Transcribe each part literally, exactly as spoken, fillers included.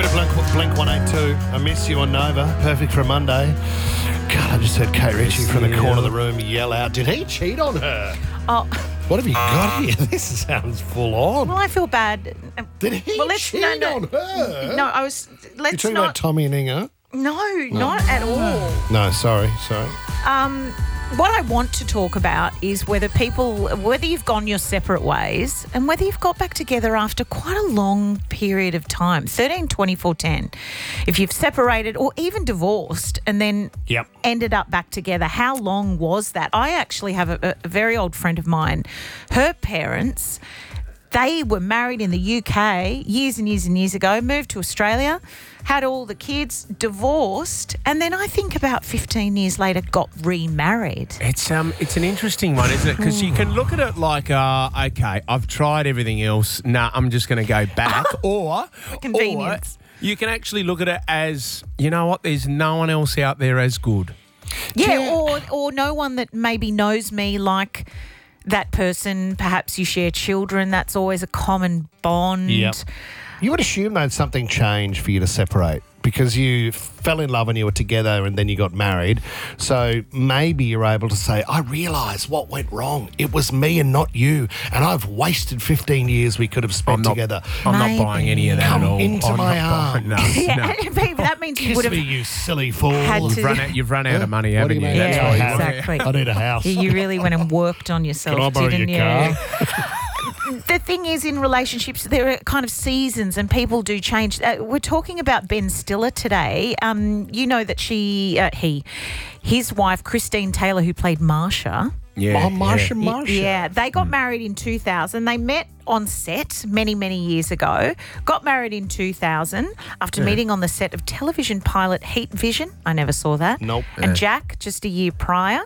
bit of Blink, Blink one eighty-two. I miss you on Nova. Perfect for a Monday. God, I just heard Kate Ritchie from the corner of the room yell out, did he cheat on her? Oh, What have you got here? This sounds full on. well, I feel bad. Did he well, let's- cheat no, no. on her? No, I was. You're Let's talking not. about Tommy and Inga? No, not at all. No, sorry, sorry. Um, what I want to talk about is whether people, whether you've gone your separate ways and whether you've got back together after quite a long period of time, thirteen, twenty-four, ten. If you've separated or even divorced and then Yep. ended up back together, how long was that? I actually have a, a very old friend of mine. Her parents, they were married in the U K years and years and years ago, moved to Australia, had all the kids, divorced, and then I think about fifteen years later got remarried. It's um, it's an interesting one, isn't it? Because you can look at it like, uh, okay, I've tried everything else. Nah, I'm just going to go back. or, Convenience. or you can actually look at it as, you know what? There's no one else out there as good. Yeah, Yeah. or or no one that maybe knows me like that person. Perhaps you share children. That's always a common bond. Yep. You would assume that something changed for you to separate because you fell in love when you were together and then you got married. So maybe you're able to say, I realise what went wrong. It was me and not you. And I've wasted fifteen years we could have spent I'm not, together. I'm Maybe. not buying any of that Come at all. into I'm my not buying- arms. No, Yeah, no. and maybe that means you Kiss would have. me, you silly fool. Had to- You've run out. You've run out of money, What do haven't you? you mean? That's Yeah, why you have. want it. exactly. I need a house. You really went and worked on Can I yourself, borrow didn't your you? car? The thing is, in relationships, there are kind of seasons and people do change. Uh, we're talking about Ben Stiller today. Um, you know that she, uh, he, his wife, Christine Taylor, who played Marsha. Yeah, Oh, Marsha, yeah. Marsha. Yeah, they got married in two thousand. They met on set many, many years ago. Got married in two thousand after meeting on the set of television pilot Heat Vision. I never saw that. Nope. And Jack, just a year prior.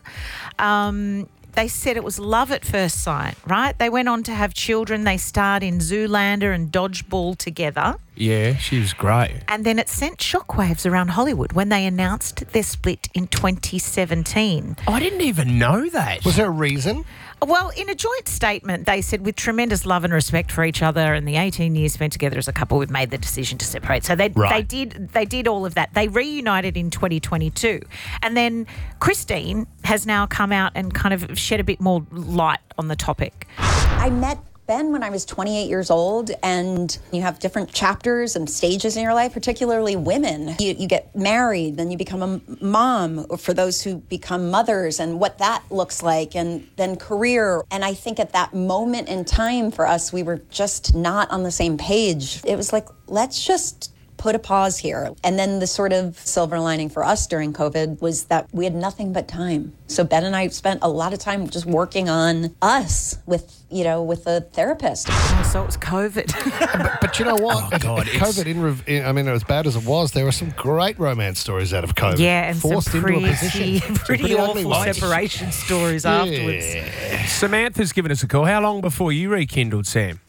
Um, they said it was love at first sight, right? They went on to have children. They starred in Zoolander and Dodgeball together. Yeah, she was great. And then it sent shockwaves around Hollywood when they announced their split in twenty seventeen. I didn't even know that. Was there a reason? Well, in a joint statement, they said, with tremendous love and respect for each other and the eighteen years spent together as a couple, we've made the decision to separate. So they Right. they did they did all of that. They reunited in twenty twenty-two. And then Christine has now come out and kind of shed a bit more light on the topic. I met Ben when I was twenty-eight years old, and you have different chapters and stages in your life, particularly women. You, you get married, then you become a mom, or for those who become mothers, and what that looks like, and then career. And I think at that moment in time for us, we were just not on the same page. It was like, let's just put a pause here. And then the sort of silver lining for us during COVID was that we had nothing but time. So Ben and I spent a lot of time just working on us with, you know, with a therapist. Oh, so it was COVID. But, but you know what? Oh, God, it's- COVID, in, rev- in, I mean, as bad as it was, there were some great romance stories out of COVID. Yeah, and Forced some into a pretty, position. Some pretty, ugly awful ones. separation stories afterwards. Yeah. Samantha's given us a call. How long before you rekindled, Sam?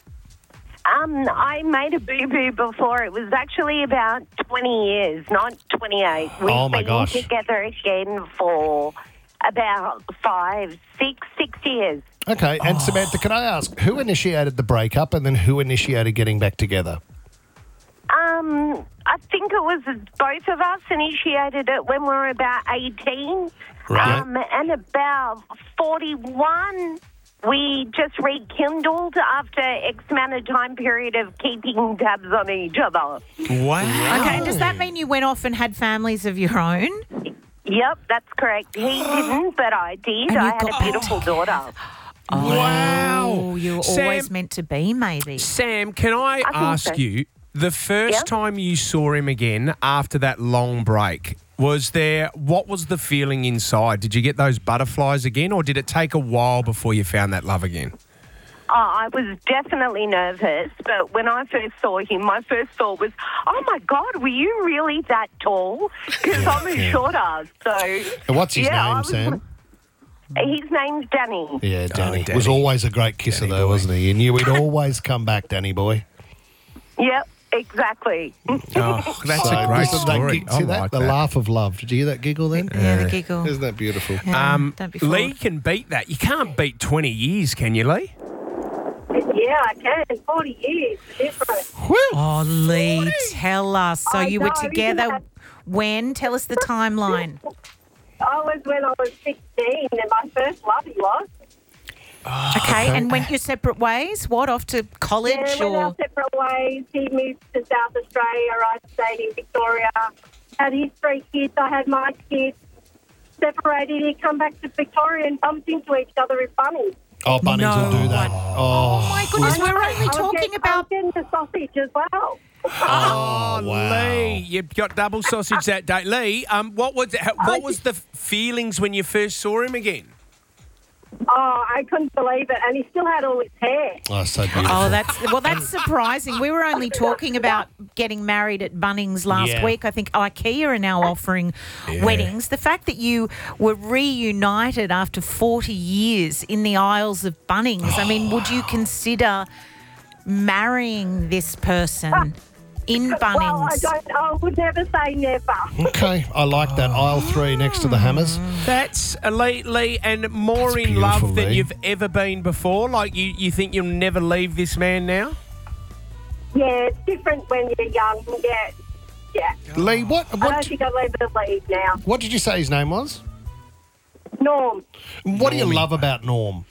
Um, I made a boo-boo before. It was actually about twenty years, not twenty-eight. We've Oh, my been gosh. together again for about five, six, six years. Okay, and Samantha, can I ask, who initiated the breakup and then who initiated getting back together? Um, I think it was both of us initiated it when we were about eighteen. Right. Um, and about forty-one, we just rekindled after X amount of time period of keeping tabs on each other. Wow. Okay, does that mean you went off and had families of your own? Yep, that's correct. He didn't, but I did. And you I had got a beautiful daughter. Wow. Oh, you were Sam- always meant to be, maybe. Sam, can I, think ask so. you, the first Yeah? time you saw him again after that long break, was there, what was the feeling inside? Did you get those butterflies again, or did it take a while before you found that love again? Oh, I was definitely nervous, but when I first saw him, my first thought was, oh, my God, were you really that tall? Because I'm a short ass. So, And what's his yeah, I name, was- Sam? His name's Danny. Yeah, Danny. Danny. Was always a great kisser, Danny though, boy. wasn't he? You knew he'd always come back, Danny boy. Yep, exactly. Oh, that's So, a great listen to that story. gig- I see that? like The that. laugh of love. Did you hear that giggle then? Yeah, the giggle. Isn't that beautiful? Yeah, Um, don't be Lee fooled. can beat that. You can't beat twenty years, can you, Lee? Yeah, I can. forty years. Different. Oh, Lee, tell us. So I you were know, isn't together that- when? Tell us the timeline. I was when I was sixteen, and my first love he was. Okay, and went your separate ways? What, off to college Yeah, went or? our separate ways. He moved to South Australia. I stayed in Victoria. Had his three kids. I had my kids. Separated. He'd come back to Victoria and bumped into each other in Bunnings. Oh, Bunnings will do that. Oh Oh, my goodness, I we're know, only I was talking getting- about. I was getting the sausage as well. Oh, wow. Lee, you've got double sausage that day. Lee, um, what was how, what was the feelings when you first saw him again? Oh, I couldn't believe it. And he still had all his hair. oh, so beautiful. Oh, that's well. That's surprising. We were only talking about getting married at Bunnings last Yeah. week. I think IKEA are now offering weddings. The fact that you were reunited after forty years in the aisles of Bunnings. I mean, would you consider marrying this person in Well, I Bunnings? don't. I would never say never. Okay, I like that. Aisle three next to the hammers. That's uh, Lee, Lee, and more That's in love beautiful, than Lee. you've ever been before. Like you, you think you'll never leave this man now? Yeah, it's different when you're young. Yeah, yeah. Lee, what I don't what think I'll ever leave now. what did you say his name was? Norm. What do you love about Norm?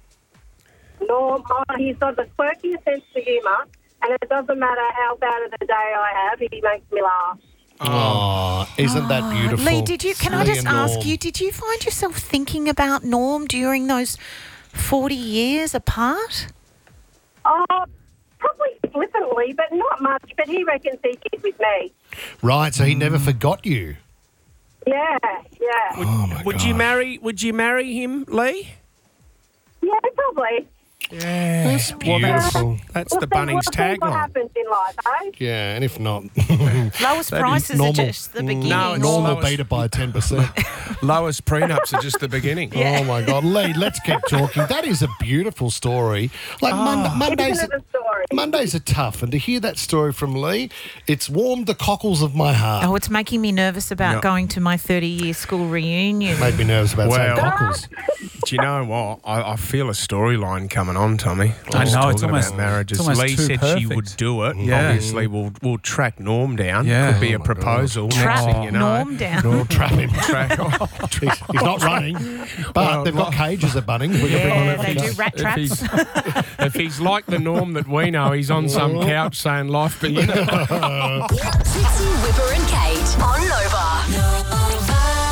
Norm, oh, he's got the quirkiest sense of humour, and it doesn't matter how bad of a day I have, he makes me laugh. Oh, isn't that beautiful? Lee, did you? Can I Lee just and ask Norm. you? Did you find yourself thinking about Norm during those forty years apart? Oh, probably flippantly, but not much. But he reckons he did with me. Right, so he never forgot you. Yeah, yeah. Oh my Would gosh. you marry? Would you marry him, Lee? Yeah, probably. That's Well, that's, beautiful. that's We'll the see- Bunnings we'll see what tagline. happens in life, eh? Yeah, and if not, Lowest That is prices normal. are just the beginning. No, it's Norm will lowest. beat it by ten percent. Lowest prenups are just the beginning. Oh my God, Lee, let's keep talking. That is a beautiful story. Like Mon- Mondays, Isn't it a story? Mondays are tough, and to hear that story from Lee, it's warmed the cockles of my heart. Oh, it's making me nervous about No. going to my thirty-year school reunion. Made me nervous about saying Well- cockles. Do you know what? I, I feel a storyline coming on, Tommy. I Just know, it's talking almost- about marriages. it's almost Lee too said she perfect. would do it. Yeah. Obviously, we'll we'll track Norm down. Yeah. Could be Oh a my proposal. God. Next Trap thing you know, Norm down. We'll trap him. Track. he's, he's not running, but Well, they've got like- cages at Bunnings. We can bring him Yeah, over they to do go. rat If traps. he's, if he's like the Norm that we know, he's on some couch saying life, but you know. Trixie, Whipper and Kate on Nova.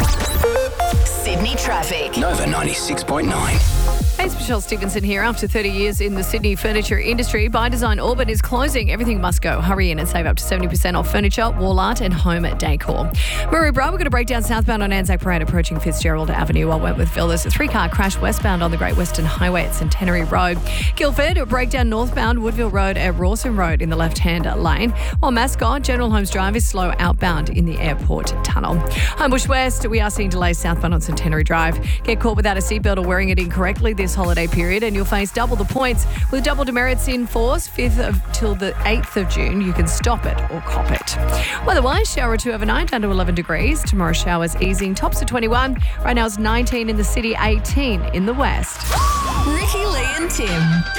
Sydney traffic. Nova ninety-six point nine. Hey, it's Michelle Stevenson here. After thirty years in the Sydney furniture industry, By Design Auburn is closing. Everything must go. Hurry in and save up to seventy percent off furniture, wall art and home decor. Murray Bra, we're going to break down southbound on Anzac Parade approaching Fitzgerald Avenue while Wentworth Villas. A three-car crash westbound on the Great Western Highway at Centenary Road. Guildford, a breakdown northbound Woodville Road at Rawson Road in the left-hand lane. While Mascot, General Holmes Drive is slow outbound in the airport tunnel. Homebush West, we are seeing delays southbound on Centenary Drive. Get caught without a seatbelt or wearing it incorrectly this holiday period and you'll face double the points. With double demerits in force, fifth of till the eighth of June, you can stop it or cop it. Weatherwise, shower or two overnight, down to eleven degrees. Tomorrow showers easing, tops at twenty-one. Right now it's nineteen in the city, eighteen in the west. Ricky, Lee and Tim.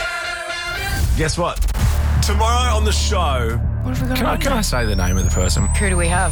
Guess what? Tomorrow on the show, What have we got can I, on? can I say the name of the person? Who do we have?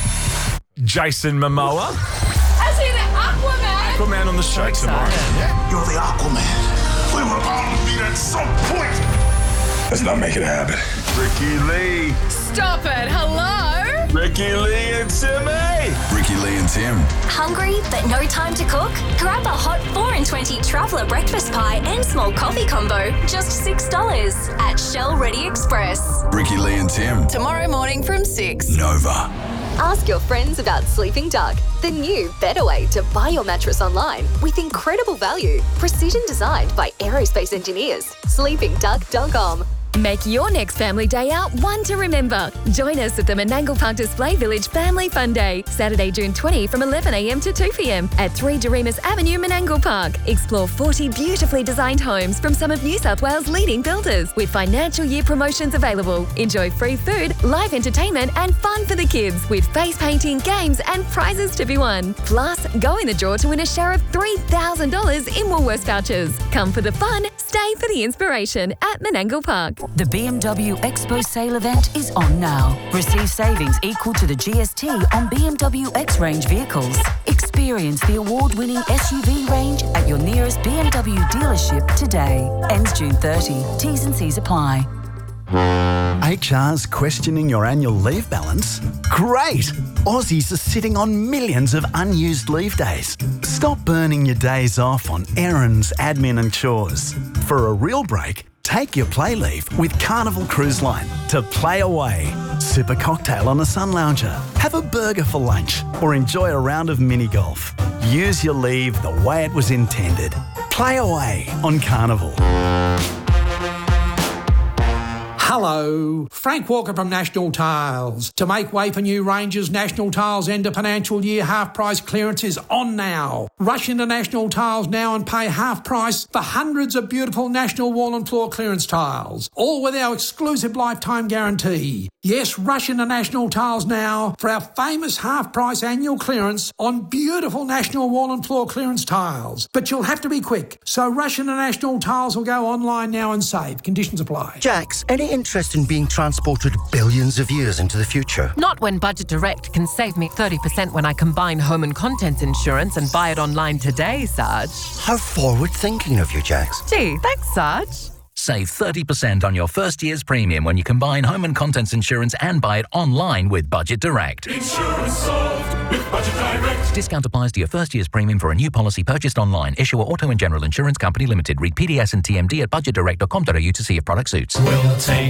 Jason Momoa. As in Aquaman! Aquaman on the show tomorrow. You're the Aquaman. We were bound to meet at some point. Let's not make it happen. Ricky Lee. Stop it! Hello? Ricky Lee and Timmy. Ricky Lee and Tim. Hungry but no time to cook? Grab a hot four and twenty traveller breakfast pie and small coffee combo, just six dollars at Shell Ready Express. Ricky Lee and Tim. Tomorrow morning from six. Nova. Ask your friends about Sleeping Duck, the new better way to buy your mattress online with incredible value, precision designed by aerospace engineers. sleeping duck dot com. Make your next family day out one to remember. Join us at the Menangle Park Display Village Family Fun Day, Saturday, June twentieth from eleven a m to two p m at three Doremus Avenue, Menangle Park. Explore forty beautifully designed homes from some of New South Wales' leading builders with financial year promotions available. Enjoy free food, live entertainment and fun for the kids with face painting, games and prizes to be won. Plus, go in the draw to win a share of three thousand dollars in Woolworths vouchers. Come for the fun, stay for the inspiration at Menangle Park. The B M W Expo sale event is on now. Receive savings equal to the G S T on B M W X-Range vehicles. Experience the award-winning S U V range at your nearest B M W dealership today. Ends June thirtieth. T's and C's apply. H R's questioning your annual leave balance? Great! Aussies are sitting on millions of unused leave days. Stop burning your days off on errands, admin and chores. For a real break, take your play leave with Carnival Cruise Line to play away. Sip a cocktail on a sun lounger, have a burger for lunch, or enjoy a round of mini golf. Use your leave the way it was intended. Play away on Carnival. Hello, Frank Walker from National Tiles. To make way for new ranges, National Tiles end of financial year half price clearance is on now. Rush into National Tiles now and pay half price for hundreds of beautiful National wall and floor clearance tiles, all with our exclusive lifetime guarantee. Yes, rush into National Tiles now for our famous half price annual clearance on beautiful National wall and floor clearance tiles. But you'll have to be quick, so rush into National Tiles or go online now and save. Conditions apply. Jax, any interest in being transported billions of years into the future? Not when Budget Direct can save me thirty percent when I combine home and contents insurance and buy it online today, Sarge. How forward-thinking of you, Jax. Gee, thanks, Sarge. Save thirty percent on your first year's premium when you combine home and contents insurance and buy it online with Budget Direct. Insurance solved with Budget Direct. Discount applies to your first year's premium for a new policy purchased online. Issuer Auto and General Insurance Company Limited. Read P D S and T M D at budget direct dot com dot a u to see if product suits. We'll take